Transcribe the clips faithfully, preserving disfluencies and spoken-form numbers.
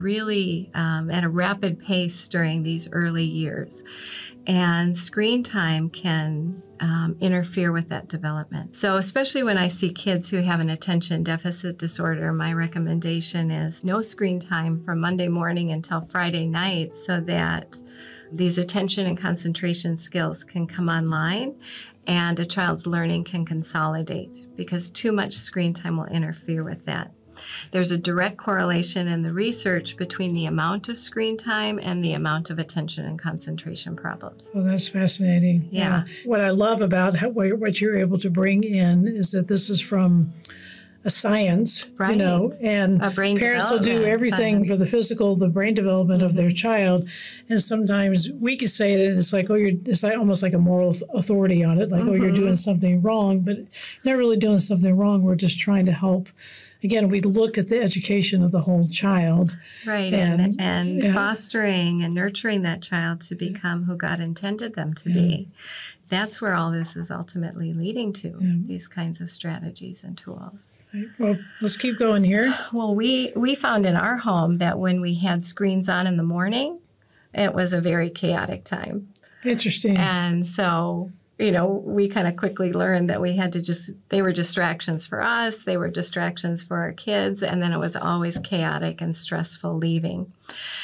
really um, at a rapid pace during these early years. And screen time can um, interfere with that development. So especially when I see kids who have an attention deficit disorder, my recommendation is no screen time from Monday morning until Friday night so that these attention and concentration skills can come online and a child's learning can consolidate, because too much screen time will interfere with that. There's a direct correlation in the research between the amount of screen time and the amount of attention and concentration problems. Well, that's fascinating. Yeah. yeah. What I love about how, what you're able to bring in is that this is from a science, right. you know, and a brain parents will do everything science. for the physical, the brain development mm-hmm. of their child. And sometimes we could say it, and it's like, oh, you're, it's like almost like a moral authority on it, like, mm-hmm. oh, you're doing something wrong, but you're not really doing something wrong. We're just trying to help. Again, we look at the education of the whole child. Right, and, and, and yeah. fostering and nurturing that child to become who God intended them to yeah. be. That's where all this is ultimately leading to, yeah. these kinds of strategies and tools. Right. Well, let's keep going here. Well, we, we found in our home that when we had screens on in the morning, it was a very chaotic time. Interesting. And so, you know, we kind of quickly learned that we had to just, they were distractions for us, they were distractions for our kids, and then it was always chaotic and stressful leaving.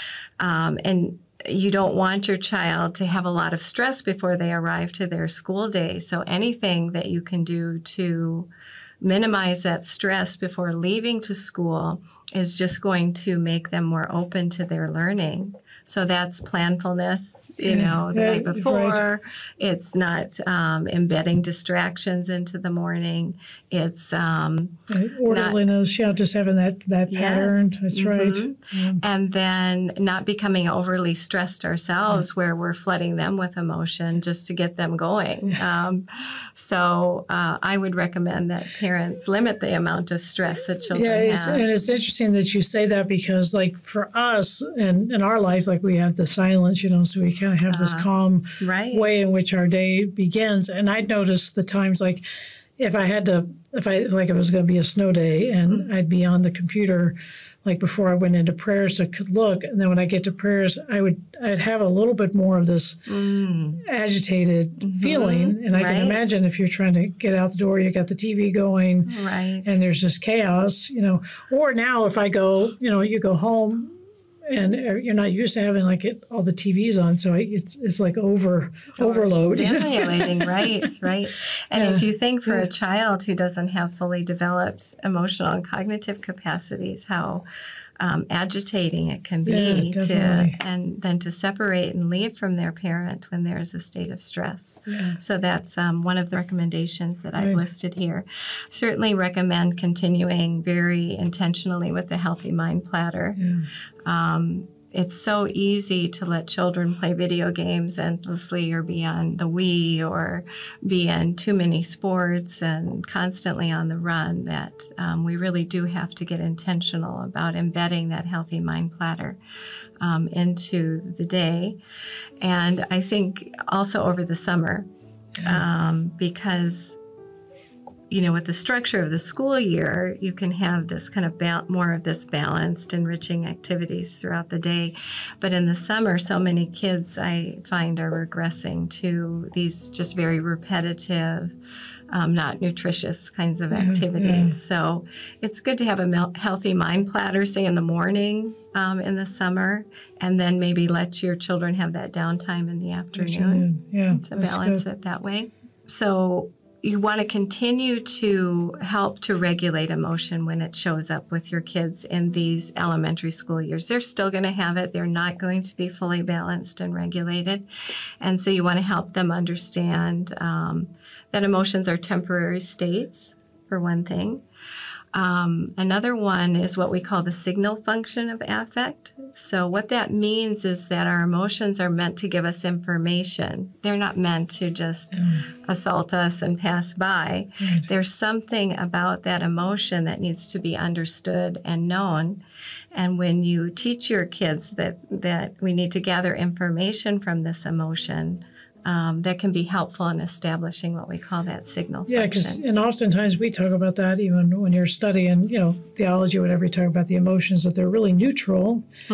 Um, and you don't want your child to have a lot of stress before they arrive to their school day. So anything that you can do to minimize that stress before leaving to school is just going to make them more open to their learning. So that's planfulness, you know, the yeah, night before. Right. It's not um, embedding distractions into the morning. It's um, right. orderliness, yeah, just having that, that yes. pattern. That's mm-hmm. right. Yeah. And then not becoming overly stressed ourselves, yeah. where we're flooding them with emotion just to get them going. Yeah. Um, so uh, I would recommend that parents limit the amount of stress that children yeah, it's, have. And it's interesting that you say that, because, like, for us and in our life, like, we have the silence, you know, so we kind of have this uh, calm right. way in which our day begins. And I'd notice the times, like, if I had to, if I, like, it was going to be a snow day and mm-hmm. I'd be on the computer, like, before I went into prayers to look. And then when I get to prayers, I would, I'd have a little bit more of this mm. agitated mm-hmm. feeling. And I right. can imagine if you're trying to get out the door, you got the T V going right. and there's just chaos, you know. Or now if I go, you know, you go home, and you're not used to having, like, it, all the T Vs on, so it's it's like over or overload. Stimulating, right, right. And yeah. if you think for yeah. a child who doesn't have fully developed emotional and cognitive capacities, how um, agitating it can be yeah, to, and then to separate and leave from their parent when there's a state of stress. Yeah. So that's um, one of the recommendations that right. I've listed here. Certainly recommend continuing very intentionally with the Healthy Mind Platter. Yeah. Um, it's so easy to let children play video games endlessly or be on the Wii or be in too many sports and constantly on the run that um, we really do have to get intentional about embedding that Healthy Mind Platter um, into the day. And I think also over the summer, um, because you know, with the structure of the school year, you can have this kind of ba- more of this balanced, enriching activities throughout the day. But in the summer, so many kids I find are regressing to these just very repetitive, um, not nutritious kinds of activities. Yeah, yeah. So it's good to have a mel- healthy mind platter, say in the morning um, in the summer, and then maybe let your children have that downtime in the afternoon yeah, to balance good. it that way. So you want to continue to help to regulate emotion when it shows up with your kids in these elementary school years. They're still going to have it. They're not going to be fully balanced and regulated. And so you want to help them understand um, that emotions are temporary states, for one thing. Um, another one is what we call the signal function of affect. So what that means is that our emotions are meant to give us information. They're not meant to just mm. assault us and pass by. Right. There's something about that emotion that needs to be understood and known. And when you teach your kids that, that we need to gather information from this emotion, Um, that can be helpful in establishing what we call that signal yeah, function. Yeah, because and oftentimes we talk about that even when you're studying, you know, theology or whatever, you talk about the emotions, that they're really neutral.